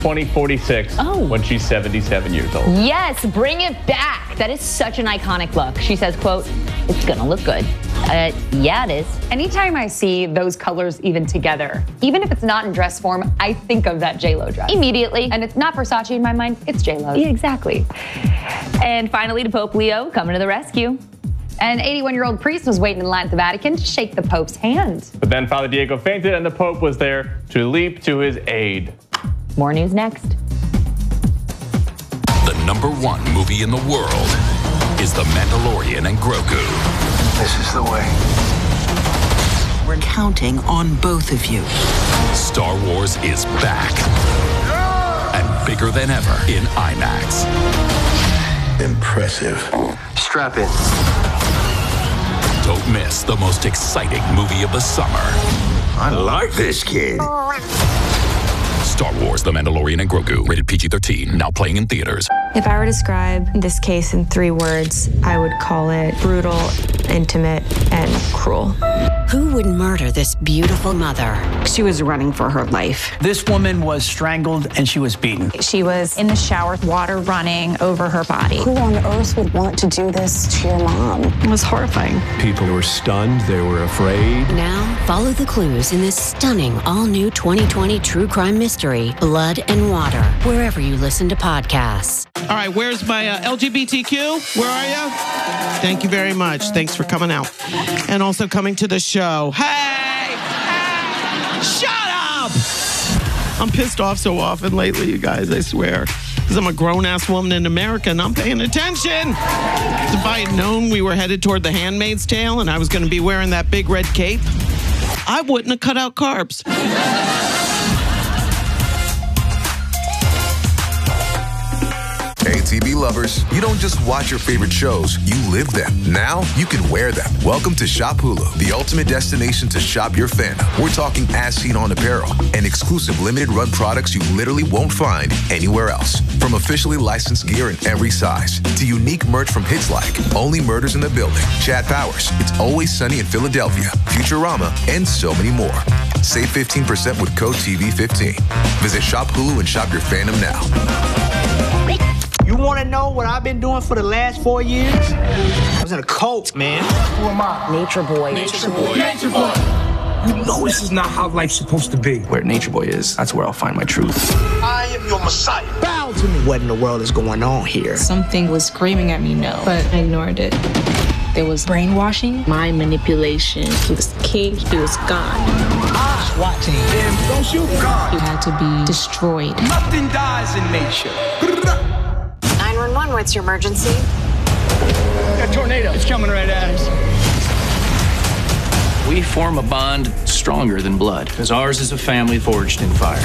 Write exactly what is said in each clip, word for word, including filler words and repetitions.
twenty forty-six oh. when she's seventy-seven years old. Yes, bring it back. That is such an iconic look. She says, quote, it's gonna look good. Uh, yeah, it is. Anytime I see those colors even together, even if it's not in dress form, I think of that J Lo dress. Immediately. And it's not Versace in my mind, it's J Lo. Yeah, exactly. And finally, to Pope Leo, coming to the rescue. An eighty-one-year-old priest was waiting in line at the Vatican to shake the Pope's hand. But then Father Diego fainted and the Pope was there to leap to his aid. More news next. The number one movie in the world is The Mandalorian and Grogu. This is the way. We're counting on both of you. Star Wars is back. And bigger than ever in IMAX. Impressive. Strap in. Don't miss the most exciting movie of the summer. I like this kid. Star Wars, The Mandalorian and Grogu. Rated P G thirteen. Now playing in theaters. If I were to describe this case in three words, I would call it brutal, intimate, and cruel. Who would murder this beautiful mother? She was running for her life. This woman was strangled and she was beaten. She was in the shower, water running over her body. Who on earth would want to do this to your mom? It was horrifying. People were stunned. They were afraid. Now, follow the clues in this stunning all-new twenty twenty true crime mystery, Blood and Water, wherever you listen to podcasts. All right, where's my uh, L G B T Q? Where are you? Thank you very much. Thanks for coming out. And also coming to the show. Hey! Hey! Shut up! I'm pissed off so often lately, you guys, I swear. Because I'm a grown-ass woman in America and I'm paying attention. If I had known we were headed toward The Handmaid's Tale and I was going to be wearing that big red cape, I wouldn't have cut out carbs. Hey, T V lovers, you don't just watch your favorite shows, you live them. Now, you can wear them. Welcome to Shop Hulu, the ultimate destination to shop your fandom. We're talking as seen on apparel and exclusive limited run products you literally won't find anywhere else. From officially licensed gear in every size to unique merch from hits like Only Murders in the Building, Chad Powers, It's Always Sunny in Philadelphia, Futurama, and so many more. Save fifteen percent with code T V fifteen. Visit Shop Hulu and shop your fandom now. You want to know what I've been doing for the last four years? I was in a cult, man. Who am I? Nature Boy. Nature Boy. Nature Boy. You know this is not how life's supposed to be. Where Nature Boy is, that's where I'll find my truth. I am your Messiah. Bow to me. What in the world is going on here? Something was screaming at me no, but I ignored it. There was brainwashing, mind manipulation. He was king, he was God. Ah, watching. Damn, don't shoot God. He had to be destroyed. Nothing dies in nature. nine one one, what's your emergency? A tornado. It's coming right at us. We form a bond stronger than blood, because ours is a family forged in fire.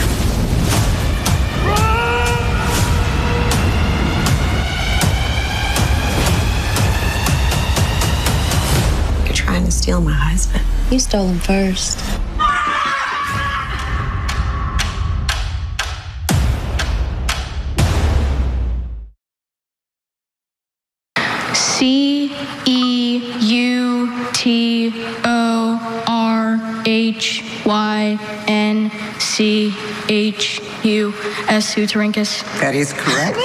You're trying to steal my husband. You stole him first. C E U T O R H Y N C H U S. Suterincus. That is correct.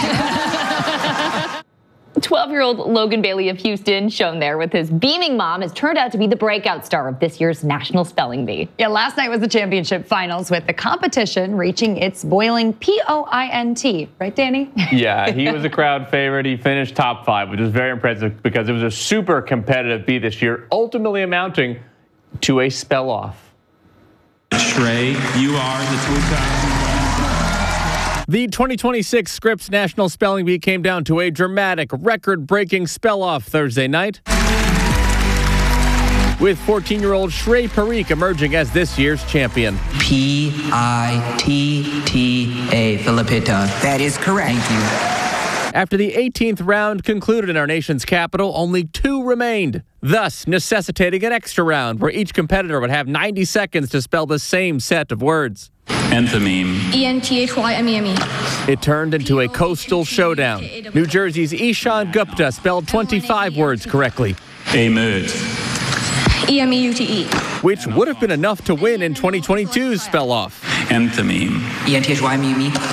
twelve-year-old Logan Bailey of Houston, shown there with his beaming mom, has turned out to be the breakout star of this year's National Spelling Bee. Yeah, last night was the championship finals with the competition reaching its boiling P O I N T. Right, Danny? Yeah, he was a crowd favorite. He finished top five, which was very impressive because it was a super competitive bee this year, ultimately amounting to a spell-off. Trey, you are the two-time. The twenty twenty-six Scripps National Spelling Bee came down to a dramatic, record-breaking spell-off Thursday night, with fourteen-year-old Shrey Parikh emerging as this year's champion. P I T T A, Philippita. That is correct. Thank you. After the eighteenth round concluded in our nation's capital, only two remained, thus necessitating an extra round where each competitor would have ninety seconds to spell the same set of words. Enthymeme. E N T H Y M E M E. It turned into a coastal showdown. New Jersey's Ishan Gupta spelled twenty-five words correctly. Amut. E M E U T E. Which would have been enough to win in twenty twenty-two's spell-off. Enthymeme. E N T H Y M E M E.